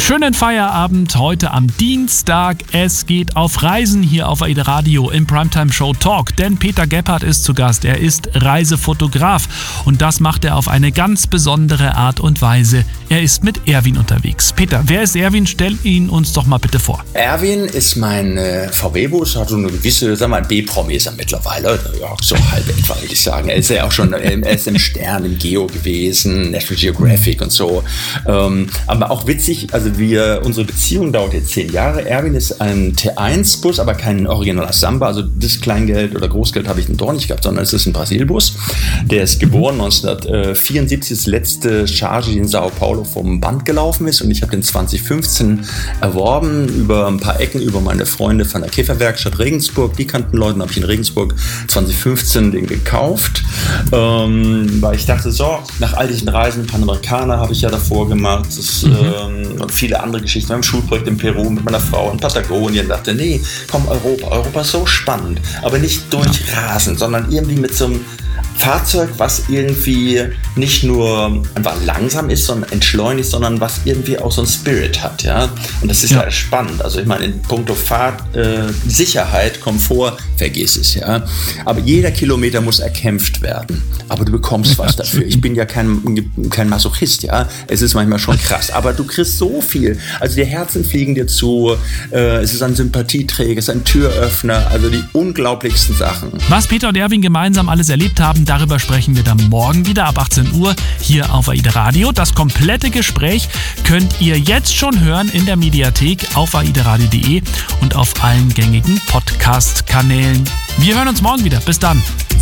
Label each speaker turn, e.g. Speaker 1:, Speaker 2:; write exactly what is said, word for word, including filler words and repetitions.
Speaker 1: Schönen Feierabend heute am Dienstag. Es geht auf Reisen hier auf AIDA Radio im Primetime Show Talk, denn Peter Gebhardt ist zu Gast. Er ist Reisefotograf und das macht er auf eine ganz besondere Art und Weise. Er ist mit Erwin unterwegs. Peter, wer ist Erwin? Stell ihn uns doch mal bitte vor.
Speaker 2: Erwin ist mein äh, V W-Bus, hat so eine gewisse, sagen wir mal, B-Promi ist er mittlerweile. Ja, so halb etwa, würde ich sagen. Er ist ja auch schon, er ist im Stern, im Geo gewesen, National Geographic und so. Ähm, aber auch witzig, also wir, unsere Beziehung dauert jetzt zehn Jahre. Erwin ist ein T eins Bus, aber kein originaler Samba. Also das Kleingeld oder Großgeld habe ich doch nicht gehabt, sondern es ist ein Brasil-Bus. Der ist geboren neunzehnhundertvierundsiebzig, das letzte Charge, die in Sao Paulo vom Band gelaufen ist. Und ich habe den zwanzig fünfzehn erworben, über ein paar Ecken, über meine Freunde von der Käferwerkstatt Regensburg. Die kannten Leute, habe ich in Regensburg zwanzig fünfzehn den gekauft. Ähm, weil ich dachte, so, nach all diesen Reisen, Panamericana habe ich ja davor gemacht, das, mhm. ähm, und viele andere Geschichten. Wir haben ein Schulprojekt in Peru mit meiner Frau in Patagonien. Ich dachte, nee, komm, Europa. Europa ist so spannend. Aber nicht durchrasen, sondern irgendwie mit so einem Fahrzeug, was irgendwie nicht nur einfach langsam ist, sondern entschleunigt, sondern was irgendwie auch so ein Spirit hat, ja. Und das ist ja, ja spannend. Also ich meine, in puncto Fahrt, äh, Sicherheit, Komfort, vergiss es, ja. Aber jeder Kilometer muss erkämpft werden. Aber du bekommst was dafür. Ich bin ja kein, kein Masochist, ja. Es ist manchmal schon krass. Aber du kriegst so viel. Also die Herzen fliegen dir zu. Äh, es ist ein Sympathieträger, es ist ein Türöffner. Also die unglaublichsten Sachen.
Speaker 1: Was Peter und Erwin gemeinsam alles erlebt haben, darüber sprechen wir dann morgen wieder ab achtzehn Uhr hier auf AIDA Radio. Das komplette Gespräch könnt ihr jetzt schon hören in der Mediathek auf aidaradio punkt de und auf allen gängigen Podcast-Kanälen. Wir hören uns morgen wieder. Bis dann.